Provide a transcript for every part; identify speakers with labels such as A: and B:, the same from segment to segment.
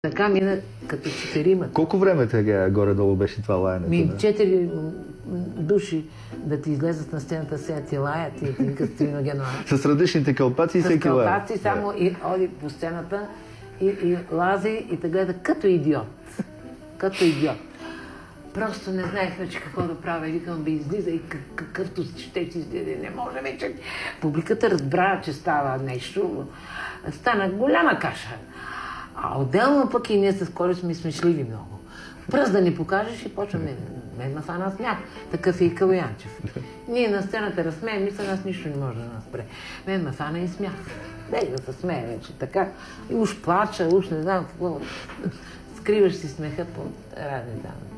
A: Така мина като четирима.
B: Колко време тега горе-долу беше това лаенето?
A: 4 души да ти излезат на сцената, сега ти лаят и ти викат стриногено.
B: С различните кълпаци и всеки лая.
A: С кълпаци само и оди по сцената и лази и те гледа като идиот. Като идиот. Просто не знаех вече какво да правя. Викам, бе, излиза и какъвто ще ти излезе. Не може вече. Публиката разбра, че става нещо. Стана голяма каша. А отделно пък и ние с Коли сме смешливи много. Пръст да ни покажеш и почваме. Мен ма стана смях. Такъв е и Калоянчев. Ние на сцената разсмеем, мисля, нас нищо не може да нас спре. Мен ма стана и смях. Дай да се смее вече така. И уж плача, уж не знам какво. Скриваш си смеха по разни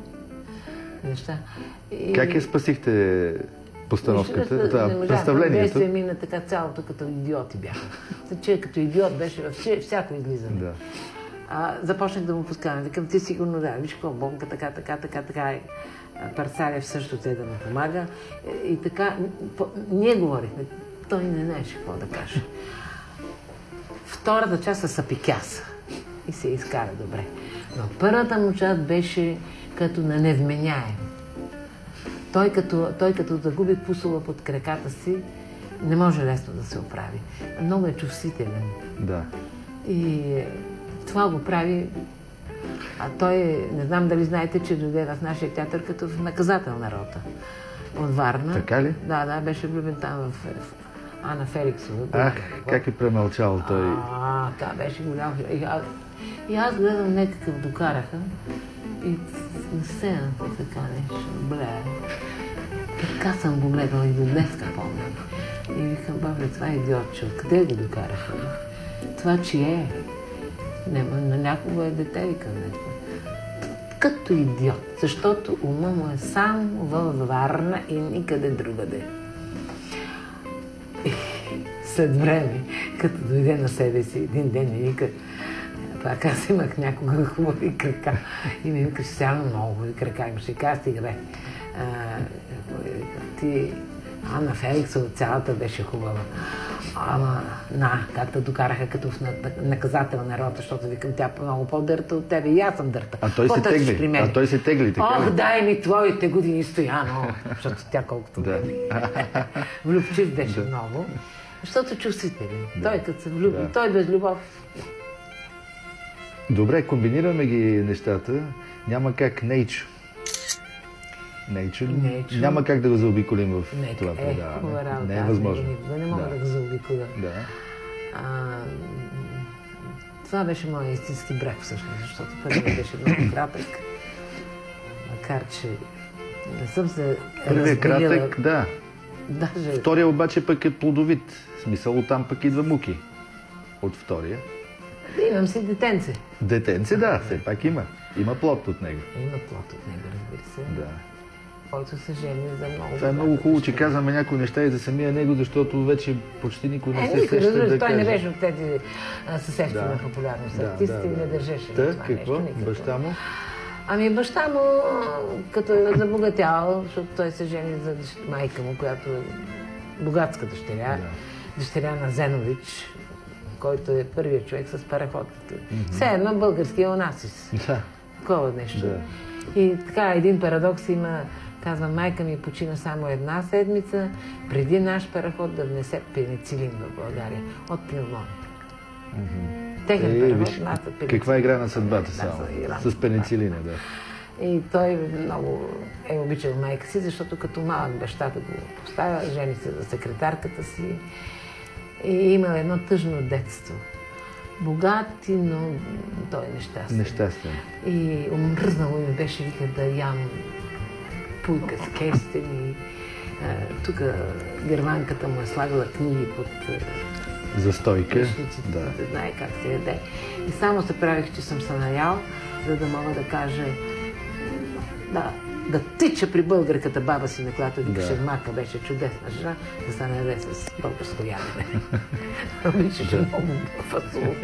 A: неща.
B: Как я спасихте постановката? Представлението?
A: Действие мина така цялото като идиоти бяха. Че като идиот беше във всяко излизане.
B: Да.
A: Започнах да му пускавам. Викам, ти сигурно да, виж какво, Бонка, така. Парцалев също те да му помага. И така, ние говорихме. Той не знаеше какво да каже. Втората част са пикяса. И се изкара добре. Но първата му част беше като на невменяем. Той като загуби пусола под краката си, не може лесно да се оправи. Много е чувствителен.
B: Да.
A: И това го прави. А той, не знам дали знаете, че дойде в нашия театър като в наказателна рота. От Варна.
B: Така ли?
A: Да, беше влюбен там в Ана Феликсова.
B: Как е премълчал той?
A: Това беше голям. И аз гледам някакъв докараха и на сцената така нещо, Така съм го гледала и до днеска помня. И викам, бабе, това е идиотче, къде го докараха? Това чие е? На някого е дете, викам нещо. Като идиот, защото ума му е само във Варна и никъде другаде. И след време, като дойде на себе си един ден и вика, пак аз имах някога хубави крака. И ми вика, сега много хубави крака. И ще кажа, стига бе. Ти, Анна Феликсова, цялата беше хубава. Ама, както докараха като в наказателна рота, защото викам, тя много по-дърта от тебе. И аз съм дърта.
B: А той се тегли, така.
A: Ох, дай ми твоите години, Стояно. Защото тя колкото години. Влюбчив беше много. Защото чувствителен. Той като се влюби, той без любов.
B: Добре, комбинираме ги нещата. Няма как Нейчо. Няма как да го заобиколим в това предаване. Не е възможно.
A: Не мога да го заобиколя. Това беше моят истински брак всъщност, защото първият беше много кратък. Макар, че не съм се
B: първият кратък, да.
A: Даже...
B: Втория обаче пък е плодовит. В смисъл, оттам пък идва муки. От втория.
A: Имам си детенце.
B: Детенце, да, все пак има. Има плод от него.
A: Има плод от него, разбира се.
B: Да.
A: Който се жени за много.
B: Това е много хубаво, че казваме някои неща и за самия него, защото вече почти никой не се сеща да каже.
A: Той не беше от тези съседства на популярност. Артисти не държеше на това
B: какво?
A: нещо.
B: Баща му?
A: Ами баща му, като е забогатял, защото той се жени за майка му, която е богатска дъщеря. Дъщеря на Зенович, който е първият човек с параходите. Все едно българския Онасис. Такова нещо. И така, един парадокс има, казва, майка ми почина само една седмица преди наш параход да внесе пеницилин в България от пневмония. Техен параход, нашата пеницилин.
B: Каква игра на съдбата само? С пеницилина, да.
A: И той много е обичал майка си, защото като малък бащата го поставя, жени се за секретарката си. И имал едно тъжно детство. Богати, но той е нещастен.
B: Нещастен.
A: И омръзнало ми беше, вика, да ям пуйка с кестен и тук германката му е слагала книги под
B: застойка.
A: Да знае как се яде. И само се правих, че съм се наял, за да мога да кажа да тича при българката баба си, на която викаше Мака, беше чудесна жена, да се наеде с българско ядене. Обичаше много фасул.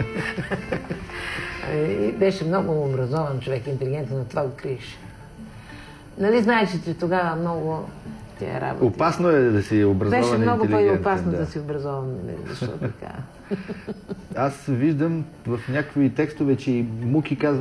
A: И беше много образован човек, интелигентен, но това го криеше. Нали знаете, че тогава много тия работи.
B: Опасно е да си образован.
A: Беше много
B: интелигентен,
A: по-опасно да си образован, защото така.
B: Аз виждам в някакви текстове, че и Муки казва